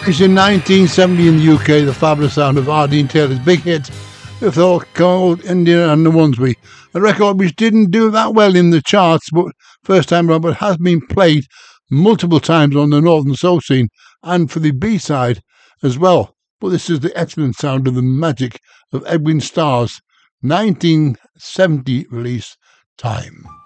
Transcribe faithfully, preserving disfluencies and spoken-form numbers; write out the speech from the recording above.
Released in nineteen seventy in the U K, the fabulous sound of Ardeen Taylor's big hit with the called India and the Onesby, a record which didn't do that well in the charts, but first time around, but has been played multiple times on the Northern Soul scene and for the B-side as well. But this is the excellent sound of the magic of Edwin Starr's nineteen seventy release, Time.